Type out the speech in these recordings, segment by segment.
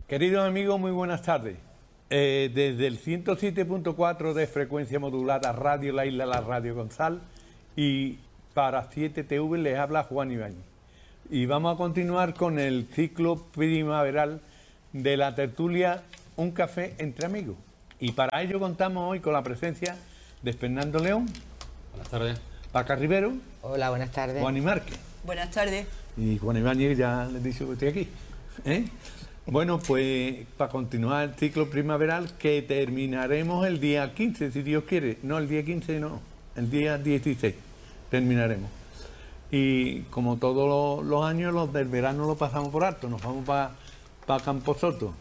Queridos amigos, muy buenas tardes. Desde el 107.4 de frecuencia modulada Radio La Isla, la Radio Gonzal, y para 7TV les habla Juan Ibáñez. Y vamos a continuar con el ciclo primaveral de la tertulia Un Café entre Amigos. Y para ello contamos hoy con la presencia de Fernando León. Buenas tardes. Paca Rivero. Hola, buenas tardes. Juan y Márquez. Buenas tardes. Y Juan Ibáñez, ya les he dicho que estoy aquí. Bueno, pues para continuar el ciclo primaveral, que terminaremos el día 15, si Dios quiere. No, el día 15 no, el día 16 terminaremos. Y como todos los años, los del verano los pasamos por alto, nos vamos para Camposoto.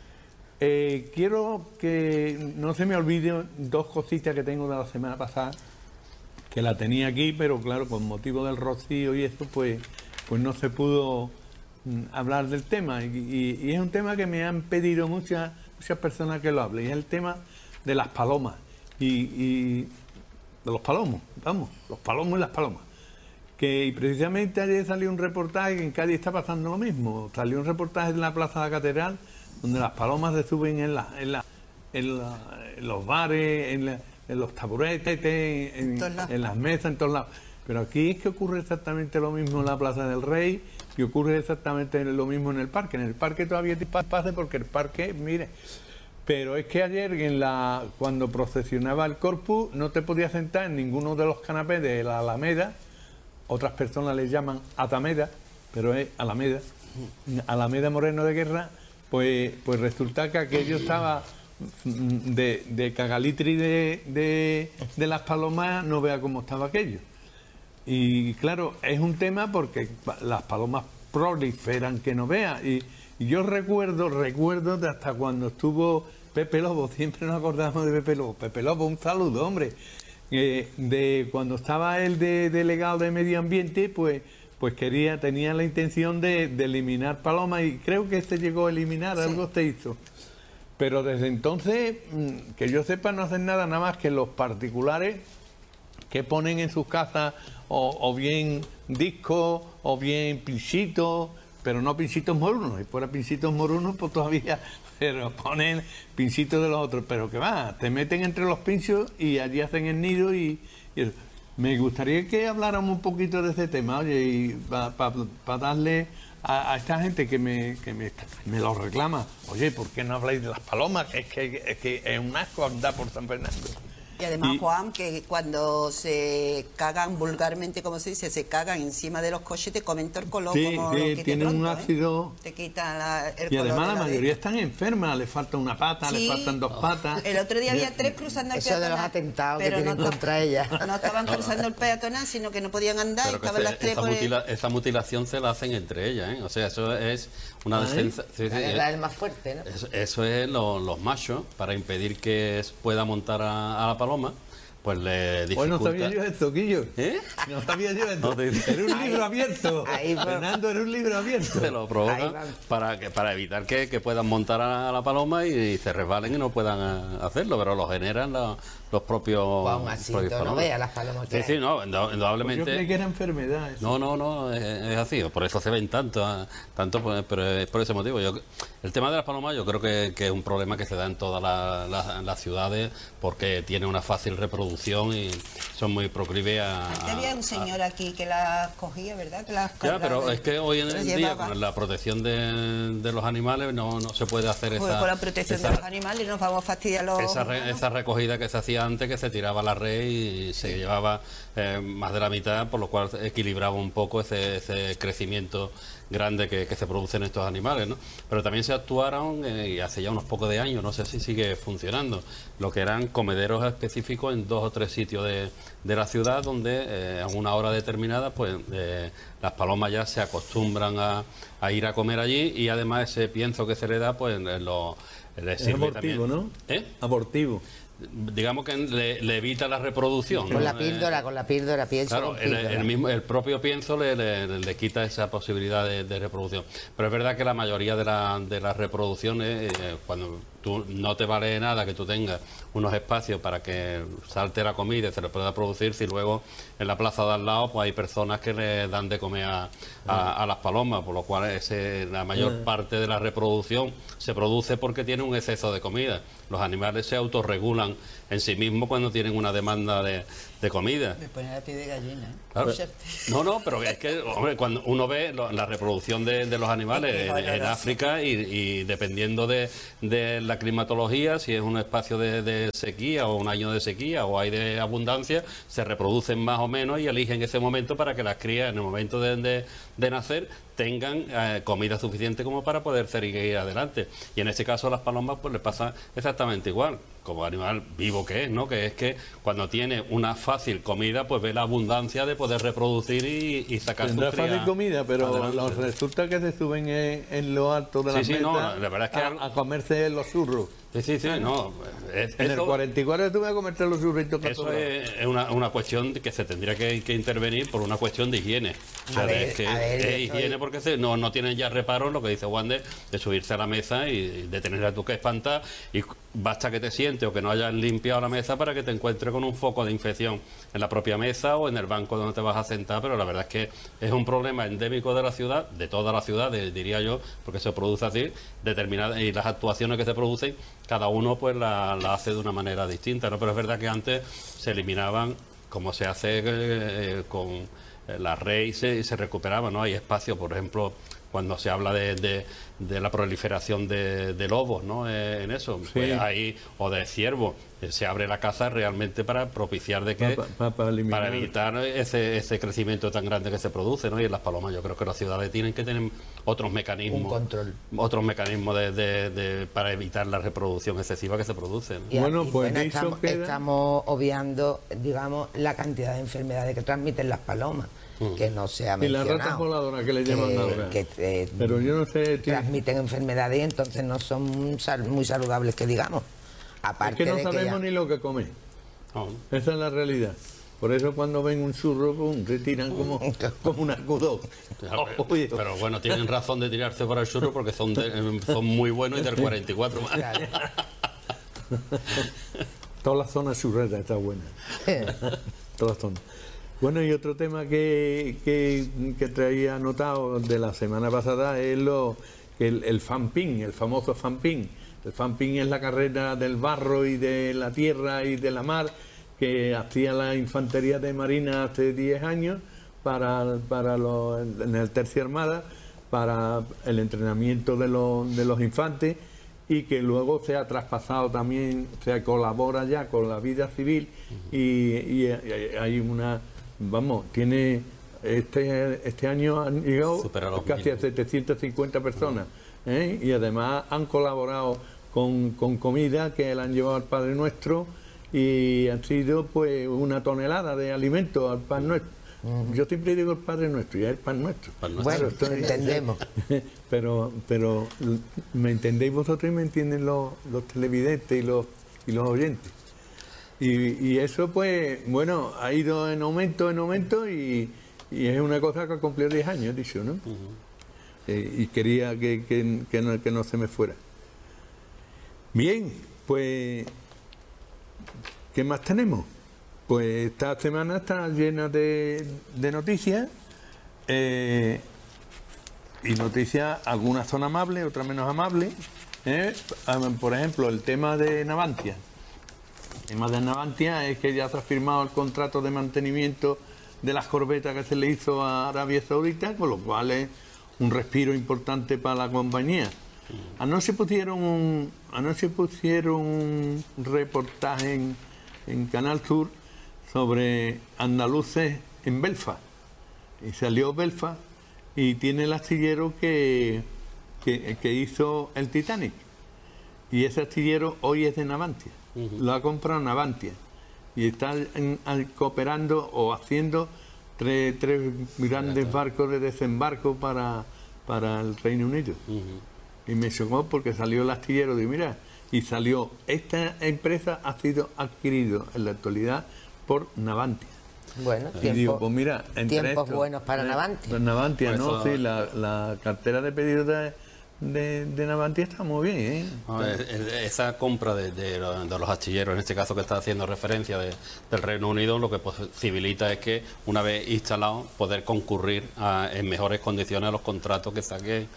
Quiero que no se me olviden dos cositas que tengo de la semana pasada, que la tenía aquí, pero claro, con motivo del rocío y esto, pues no se pudo hablar del tema. Y es un tema que me han pedido muchas personas que lo hable, y es el tema de las palomas y de los palomos, vamos, los palomos y las palomas. Y precisamente ayer salió un reportaje que en Cádiz está pasando lo mismo. Salió un reportaje en la Plaza de la Catedral, donde las palomas se suben en los bares, en los taburetes, en las mesas, en todos lados. Pero aquí es que ocurre exactamente lo mismo en la Plaza del Rey, y ocurre exactamente lo mismo en el parque. En el parque todavía te pase, porque el parque, mire, pero es que ayer cuando procesionaba el Corpus no te podías sentar en ninguno de los canapés de la Alameda. Otras personas le llaman Atameda, pero es Alameda, Alameda Moreno de Guerra. Pues resulta que aquello estaba de cagalitri de las palomas, no vea cómo estaba aquello. Y claro, es un tema porque las palomas proliferan que no vea. Y yo recuerdo de hasta cuando estuvo Pepe Lobo, siempre nos acordamos de Pepe Lobo. Pepe Lobo, un saludo, hombre. De cuando estaba él de delegado de medio ambiente, pues tenía la intención de eliminar palomas, y creo que este llegó a eliminar, sí. Algo se hizo. Pero desde entonces, que yo sepa, no hacen nada más que los particulares que ponen en sus casas o bien discos o bien pinchitos, pero no pinchitos morunos. Si fuera pinchitos morunos, pues todavía, pero ponen pinchitos de los otros. Pero que va, te meten entre los pinchos y allí hacen el nido y eso. Me gustaría que habláramos un poquito de este tema, oye, y para darle a esta gente que me lo reclama. Oye, ¿por qué no habláis de las palomas? Es que es un asco andar por San Fernando. Y además, Juan, que cuando se cagan vulgarmente, como se dice, se cagan encima de los coches, te comen todo el color. Sí, como sí, tiene un ácido. Te quita el y color. Además la mayoría están enfermas, le falta una pata, sí. Le faltan dos patas. El otro día había 3 cruzando el peatonal. Eso de los atentados que tienen contra ella. No estaban cruzando el peatonal, sino que no podían andar. Pero y estaban las 3 esa mutilación se la hacen entre ellas, ¿eh? O sea, eso es una defensa. Sí, la es más fuerte, ¿no? Eso es los machos, para impedir que pueda montar a la paloma. Pues le dificulta. Pues no sabía yo esto, Quillo. ¿Eh? No sabía yo esto. Era un libro abierto. Fernando, era un libro abierto. Se lo provoca para evitar que puedan montar a la paloma y se resbalen y no puedan hacerlo, pero lo generan los propios. Aún así, no vea las palomas. Sí, no, indudablemente. Pues yo creí que era enfermedad. Eso. No, es así. Por eso se ven tanto, pero es por ese motivo. El tema de las palomas, yo creo que es un problema que se da en todas las ciudades, porque tiene una fácil reproducción y son muy proclives a... Antes había un señor aquí que las cogía, ¿verdad? Pero es que hoy en día, con la protección de los animales, no se puede hacer esa... Con la protección de los animales nos vamos a fastidiar los... Esa recogida que se hacía antes, que se tiraba la red y se llevaba más de la mitad, por lo cual equilibraba un poco ese crecimiento grande que se produce en estos animales, ¿no? Pero también se actuaron, y hace ya unos pocos de años, no sé si sigue funcionando, lo que eran comederos específicos en 2 o 3 sitios de la ciudad, donde a una hora determinada pues las palomas ya se acostumbran a ir a comer allí, y además ese pienso que se le da pues les sirve abortivo, también. ¿no? Abortivo. Digamos que le evita la reproducción. Con la píldora, pienso. Claro, el propio pienso le quita esa posibilidad de reproducción. Pero es verdad que la mayoría de las reproducciones, cuando tú no te vale de nada que tú tengas unos espacios para que salte la comida y se le pueda producir si luego en la plaza de al lado pues hay personas que le dan de comer a las palomas, por lo cual la mayor parte de la reproducción se produce porque tiene un exceso de comida. Los animales se autorregulan en sí mismos cuando tienen una demanda de comida. Me pone la piel de gallina. Claro. No, pero es que, hombre, cuando uno ve la reproducción de los animales en África y dependiendo de la climatología, si es un espacio de sequía o un año de sequía o hay de abundancia, se reproducen más o menos y eligen ese momento para que las crías, en el momento de nacer, tengan comida suficiente como para poder seguir adelante. Y en este caso a las palomas pues les pasa exactamente igual, como animal vivo que es, ¿no? Que es que cuando tiene una fácil comida, pues ve la abundancia de poder reproducir y sacar su cría. Tendrá fácil comida, pero adelante. resulta que se suben en lo alto de las Sí, mesas no, la verdad es que a comerse los churros. Sí, no. En el 44 estuve a comerte los churritos. Eso es una cuestión que se tendría que intervenir por una cuestión de higiene. O sea, es higiene porque no tienen ya reparo en lo que dice Wander de subirse a la mesa y de tener a tú que espantar y basta que te sientes o que no hayas limpiado la mesa para que te encuentres con un foco de infección en la propia mesa o en el banco donde te vas a sentar, pero la verdad es que es un problema endémico de la ciudad, de toda la ciudad, diría yo, porque se produce así, determinadas, y las actuaciones que se producen, cada uno pues la hace de una manera distinta, ¿no? Pero es verdad que antes se eliminaban, como se hace con la red y se recuperaba, ¿no? Hay espacio, por ejemplo, cuando se habla de la proliferación de lobos, ¿no? En eso, Sí. pues ahí, o de ciervos, se abre la caza realmente para propiciar de que para evitar ese crecimiento tan grande que se produce, ¿no? Y en las palomas yo creo que las ciudades tienen que tener otros mecanismos, Un control. otros mecanismos para evitar la reproducción excesiva que se produce, ¿no? Bueno, pues de eso estamos obviando, digamos, la cantidad de enfermedades que transmiten las palomas, que no se ha Y las mencionado. ratas voladoras que le llaman ahora. Pero yo no sé... transmiten enfermedades y entonces no son muy saludables, que digamos. Aparte Es que no de sabemos ni lo que comen. No. Esa es la realidad. Por eso cuando ven un churro, pum, se tiran como un arcudo. Oye, Pero bueno, tienen razón de tirarse para el churro porque son muy buenos y del 44 más. Claro. toda la zona churrera está buena. Toda la zona. Bueno, y otro tema que traía anotado de la semana pasada es el fanping, el famoso fanping. El fanping es la carrera del barro y de la tierra y de la mar que hacía la infantería de marina hace 10 años en el Tercia Armada para el entrenamiento de los infantes, y que luego se ha traspasado también, se colabora ya con la vida civil y hay una, tiene este año han llegado casi a 750 personas, y además han colaborado con comida que le han llevado al Padre Nuestro y han sido pues 1 tonelada de alimentos al Pan Nuestro. Yo siempre digo el Padre Nuestro y es el Pan Nuestro. Bueno, entendemos. Pero me entendéis vosotros y me entienden los televidentes y los oyentes. Y eso pues, bueno, ha ido en aumento y es una cosa que ha cumplido 10 años, he dicho, ¿no? Y quería que no se me fuera. Bien, pues, ¿qué más tenemos? Pues esta semana está llena de noticias, y noticias, algunas son amables, otras menos amables. Por ejemplo, el tema de Navantia. El tema de Navantia es que ya se ha firmado el contrato de mantenimiento de las corbetas que se le hizo a Arabia Saudita, con lo cual es un respiro importante para la compañía. Anoche pusieron un reportaje en Canal Sur sobre andaluces en Belfast, y salió Belfast y tiene el astillero que hizo el Titanic, y ese astillero hoy es de Navantia. Lo ha comprado Navantia y está cooperando o haciendo tres grandes barcos de desembarco para el Reino Unido. Y me chocó porque salió el astillero, digo, mira, y salió, esta empresa ha sido adquirido en la actualidad por Navantia. Bueno, Y digo, pues mira, entre tiempos esto, buenos para Navantia. Navantia, Pues ¿no? eso, Sí, la cartera de pedidos de Navantia está muy bien, ¿eh? No, esa compra de los astilleros, en este caso que está haciendo referencia del Reino Unido, lo que posibilita es que, una vez instalado, poder concurrir en mejores condiciones a los contratos que saque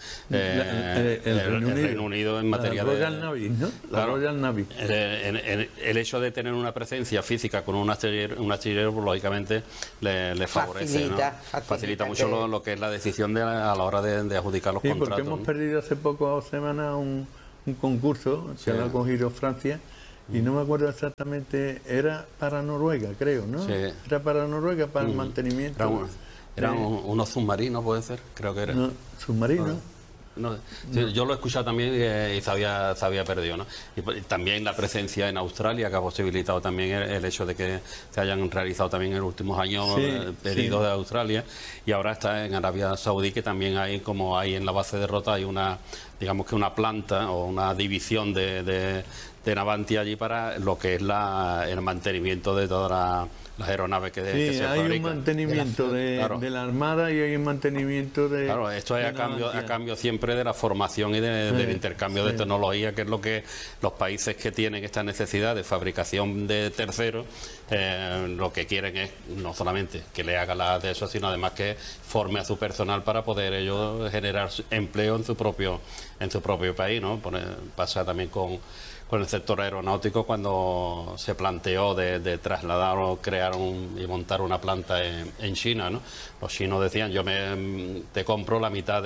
el Reino Unido en materia de... Royal Navy, ¿no? Claro, Royal Navy. El hecho de tener una presencia física con un astillero pues, lógicamente, le favorece, facilita mucho lo que es la decisión a la hora de adjudicar los contratos. Porque hemos perdido hace pocas semanas un concurso que lo ha cogido Francia y no me acuerdo exactamente, era para Noruega, creo, ¿no? Sí. Era para Noruega, para el mantenimiento. Eran unos submarinos, puede ser, creo que era. No, submarinos. No, sí, yo lo he escuchado también y se había perdido, ¿no? Y también la presencia en Australia, que ha posibilitado también el hecho de que se hayan realizado también en los últimos años pedidos de Australia, y ahora está en Arabia Saudí, que también hay, como hay en la base de Rota, hay una, digamos que una planta o una división de Navantia allí para lo que es el mantenimiento de todas las aeronaves que se hay fabrican. Un mantenimiento de la Armada y hay un mantenimiento de... Claro, esto es a cambio siempre de la formación y del intercambio de tecnología, que es lo que los países que tienen esta necesidad de fabricación de terceros, lo que quieren es no solamente que le haga de eso, sino además que forme a su personal para poder ellos generar empleo en su propio país, ¿no? Pasa también con el sector aeronáutico, cuando se planteó de trasladar o crear y montar una planta en China, ¿no? Los chinos decían, yo te compro la mitad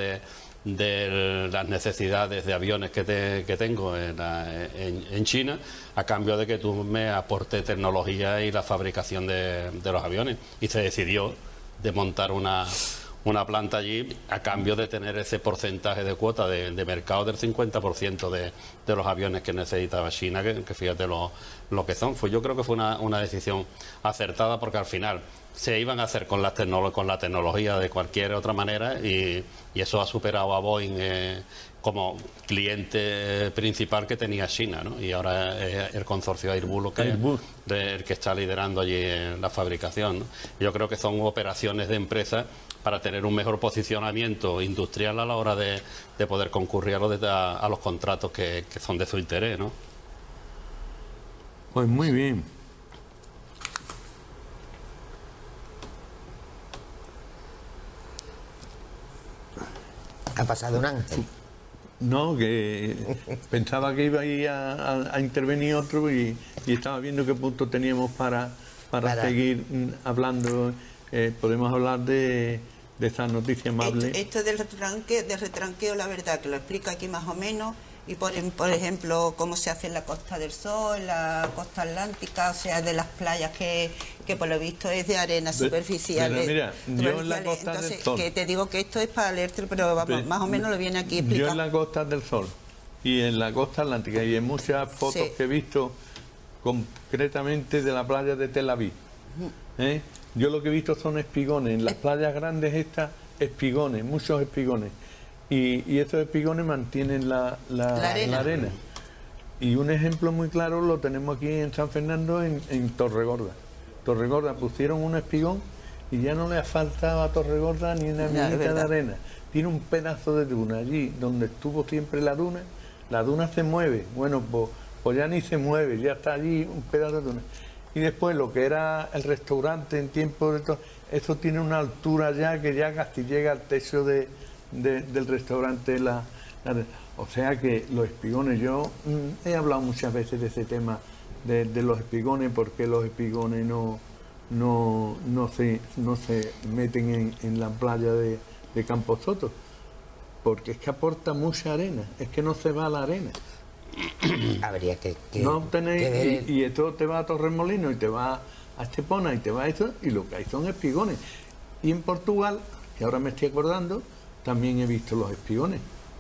de las necesidades de aviones que tengo en China, a cambio de que tú me aportes tecnología y la fabricación de los aviones. Y se decidió de montar una planta allí a cambio de tener ese porcentaje de cuota de mercado del 50% de los aviones que necesitaba China, que fíjate lo que son. Yo creo que fue una decisión acertada, porque al final se iban a hacer con la tecnología de cualquier otra manera, y eso ha superado a Boeing como cliente principal que tenía China, ¿no? Y ahora es el consorcio Airbus el que está liderando allí la fabricación, ¿no? Yo creo que son operaciones de empresa para tener un mejor posicionamiento industrial a la hora de poder concurrir a los contratos que son de su interés, ¿no? Pues muy bien. Ha pasado un ángel. No, que pensaba que iba a ir a intervenir otro y estaba viendo qué punto teníamos para seguir hablando. Podemos hablar de esa noticia amable. Esto del retranqueo, la verdad, que lo explica aquí más o menos, y por ejemplo, cómo se hace en la Costa del Sol, en la costa atlántica, o sea, de las playas que por lo visto es de arena superficial. Mira, yo en la Costa del Sol... que te digo que esto es para leerte, pero vamos, más o menos lo viene aquí explicado. Yo en la Costa del Sol y en la Costa Atlántica, y en muchas fotos que he visto concretamente de la playa de Tel Aviv, yo lo que he visto son espigones. En las playas grandes estas, espigones, muchos espigones. Y esos espigones mantienen la arena. Y un ejemplo muy claro lo tenemos aquí en San Fernando, en Torregorda. Torregorda pusieron un espigón y ya no le faltaba a Torregorda ni una minita de arena. Tiene un pedazo de duna allí donde estuvo siempre la duna se mueve. Bueno, pues ya ni se mueve, ya está allí un pedazo de duna. Y después lo que era el restaurante en tiempo de todo, eso tiene una altura ya que ya casi llega al techo del restaurante. O sea que los espigones, yo he hablado muchas veces de ese tema de los espigones, porque los espigones no se meten en la playa de Camposoto, porque es que aporta mucha arena, es que no se va la arena. Habría que no tenéis, y esto te va a Torremolinos y te va a Estepona y te va a eso, y lo que hay son espigones. Y en Portugal, que ahora me estoy acordando, también he visto los espigones.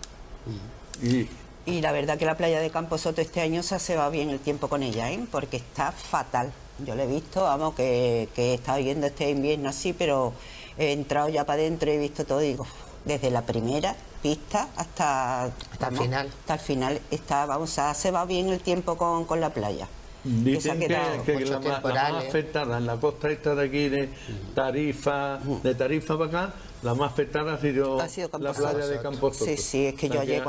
Y la verdad que la playa de Camposoto este año se va bien el tiempo con ella, porque está fatal. Yo lo he visto, vamos, que he estado viendo este invierno así, pero he entrado ya para adentro y he visto todo y digo, desde la primera pista hasta el final. Hasta el final se va bien el tiempo con la playa. Dicen que la más afectada en la costa esta de aquí de Tarifa para acá, La más afectada ha sido la playa de Camposoto. Sí, sí, es que yo ayer...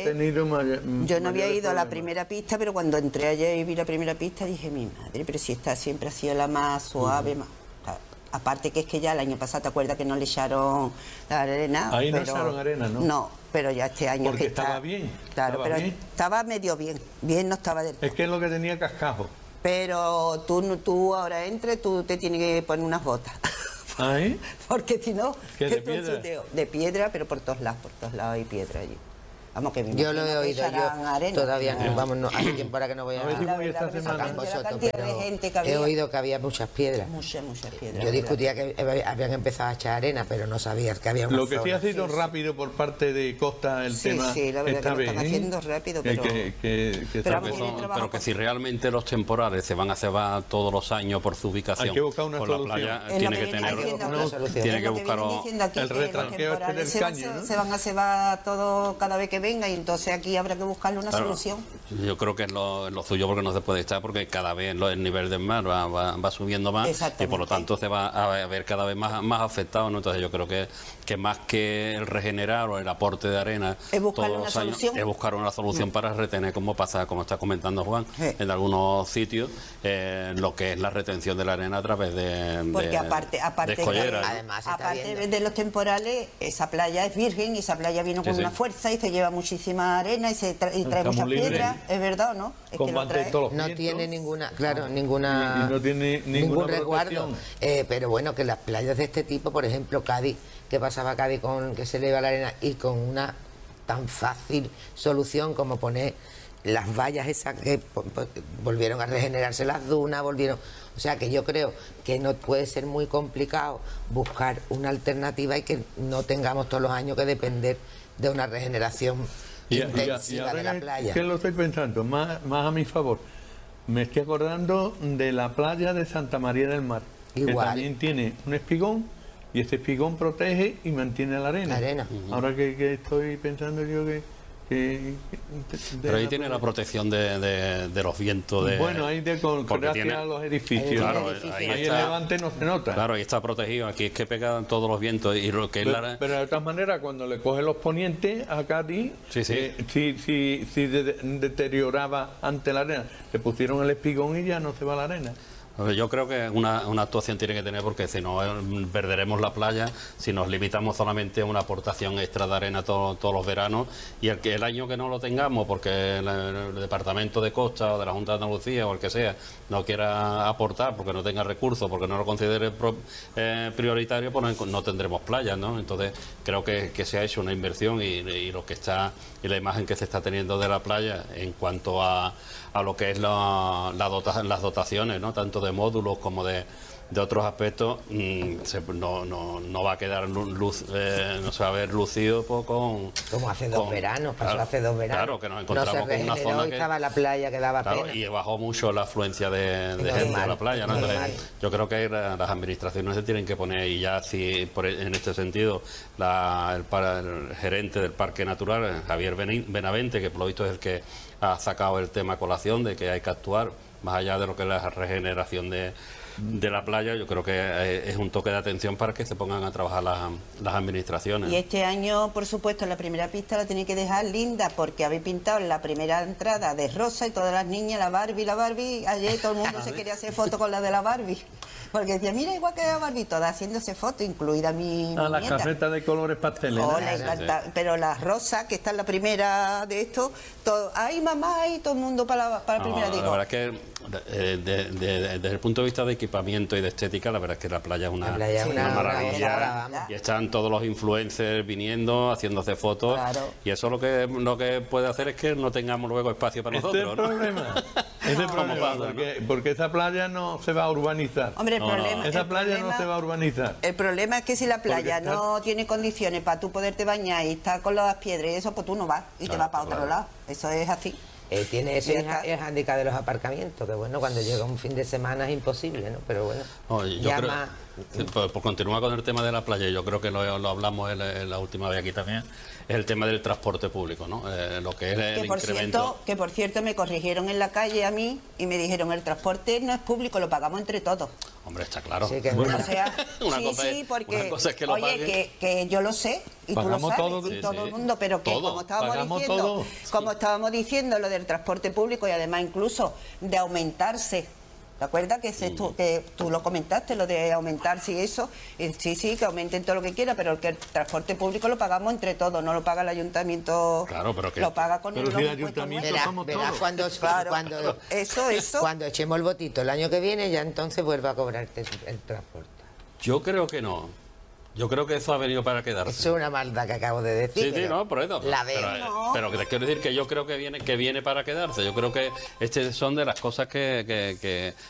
Yo no había ido a la primera pista, pero cuando entré ayer y vi la primera pista dije, mi madre, pero si esta siempre ha sido la más suave, más... Aparte que es que ya el año pasado, ¿te acuerdas que no le echaron la arena? Ahí no echaron arena, ¿no? No, pero ya este año porque que estaba bien. Claro, pero estaba medio bien. Bien no estaba del todo. Es que es lo que tenía cascajo. Pero tú ahora entres, tú te tienes que poner unas botas. ¿Ahí? Porque si no, ¿Qué, de piedra? De piedra, pero por todos lados hay piedra allí. Vamos, que yo lo he oído, yo todavía no, vamos, no, hace tiempo para que no voy a Camposoto, pero he oído que había muchas piedras. Muchas piedras. Yo discutía que habían empezado a echar arena, pero no sabía que había una Lo que zona. sí ha sido rápido por parte de Costa el tema. Sí, la verdad esta que lo están haciendo rápido, pero... Pero que si realmente los temporales se van a cebar todos los años por su ubicación, hay que buscar una por solución. la playa, tiene que tener tiene que buscar el retranqueo este del caño, ¿no? Se van a cebar todo cada vez que venga y entonces aquí habrá que buscarle una solución. Yo creo que es lo suyo, porque no se puede estar, porque cada vez el nivel del mar va subiendo más y por lo tanto se va a ver cada vez más afectado, ¿no? Entonces yo creo que más que el regenerar o el aporte de arena es buscar todos una los años, solución. Es buscar una solución para retener, como está comentando Juan, en algunos sitios, lo que es la retención de la arena a través de porque aparte escolleras, ¿no? Además, aparte de los temporales, esa playa es virgen y esa playa vino con una fuerza y se lleva muchísima arena y trae muchas piedras, es verdad, ¿no? Es que lo trae. No tiene ninguna, ninguna, no tiene ningún resguardo, pero bueno, que las playas de este tipo, por ejemplo Cádiz, que pasaba Cádiz con que se eleva la arena y con una tan fácil solución como poner las vallas esas que volvieron a regenerarse las dunas, o sea que yo creo que no puede ser muy complicado buscar una alternativa y que no tengamos todos los años que depender de una regeneración intensiva de la playa. ¿Qué lo estoy pensando? Más a mi favor. Me estoy acordando de la playa de Santa María del Mar, que también tiene un espigón y este espigón protege y mantiene la arena. Ahora que estoy pensando yo pero ahí tiene la protección de los vientos. Bueno, ahí gracias a los edificios. Claro, ahí el levante no se nota. Claro, ahí está protegido. Aquí es que pegan todos los vientos. Y lo que pero de todas maneras, cuando le coge los ponientes a Cádiz, si deterioraba ante la arena, le pusieron el espigón y ya no se va la arena. Yo creo que una actuación tiene que tener, porque si no perderemos la playa si nos limitamos solamente a una aportación extra de arena todos los veranos, y el año que no lo tengamos porque el Departamento de Costa o de la Junta de Andalucía o el que sea no quiera aportar porque no tenga recursos, porque no lo considere prioritario, pues no tendremos playas, ¿no? Entonces creo que se ha hecho una inversión y lo que está y la imagen que se está teniendo de la playa en cuanto a lo que es las dotaciones, ¿no? Tanto de módulos como de otros aspectos, no va a quedar no se va a ver lucido como hace dos veranos, hace 2 veranos. Claro, que nos encontramos con una zona que estaba la playa que daba pena. Y bajó mucho la afluencia de gente a la playa, ¿no? Entonces, yo creo que las administraciones se tienen que poner, y ya en este sentido el gerente del Parque Natural, Javier Benavente, que por lo visto es el que ha sacado el tema a colación de que hay que actuar más allá de lo que es la regeneración de la playa. Yo creo que es un toque de atención para que se pongan a trabajar las administraciones. Y este año, por supuesto, la primera pista la tenéis que dejar linda, porque habéis pintado la primera entrada de rosa y todas las niñas, la Barbie, ayer todo el mundo se quería hacer foto con la de la Barbie. Porque decía, mira, igual que la Barbie, todas haciéndose fotos, incluida mi las carretas de colores pasteles. Le encanta. Pero la rosa, que está en la primera de esto, ay mamá, y todo el mundo para la primera. La verdad es que desde el punto de vista de equipamiento y de estética, la verdad es que la playa es una maravilla. Y están todos los influencers viniendo, haciéndose fotos. Claro. Y eso lo que puede hacer es que no tengamos luego espacio para nosotros. Es el problema. Porque esa playa no se va a urbanizar. Hombre, esa playa no se va a urbanizar. El problema es que si la playa no tiene condiciones para tú poderte bañar y estar con las piedras y eso, pues tú no vas y te vas para otro lado. Eso es así. Tiene ese el hándicap de los aparcamientos, que bueno, cuando llega un fin de semana es imposible, ¿no? Pero bueno, por continuar con el tema de la playa, yo creo que lo hablamos en la última vez aquí también, es el tema del transporte público, ¿no? Lo que es el incremento. Que por cierto me corrigieron en la calle a mí y me dijeron, el transporte no es público, lo pagamos entre todos. Hombre, está claro. Sí, que Bueno. O sea, Una sí, cosa sí, es- porque, una cosa es que lo oye, paguen. que yo lo sé, y tú lo Pagamos sabes, todo. y Sí, todo sí. el mundo, pero que Todo. como estábamos Pagamos diciendo, todo. como estábamos diciendo lo del transporte público y además incluso de aumentarse. ¿Te acuerdas que tú lo comentaste, lo de aumentarse y eso? Sí, sí, que aumenten todo lo que quiera, pero el transporte público lo pagamos entre todos, no lo paga el ayuntamiento, Claro, pero que- lo paga con Pero los si el impuestos ayuntamiento nuestros. somos Verás todos. cuando Eso. cuando echemos el botito el año que viene, ya entonces vuelva a cobrarte el transporte. Yo creo que no. Yo creo que eso ha venido para quedarse. Eso es una maldad que acabo de decir. Sí, sí, pero no, por eso. La veo. Pero que te quiero decir que yo creo que viene para quedarse. Yo creo que son de las cosas que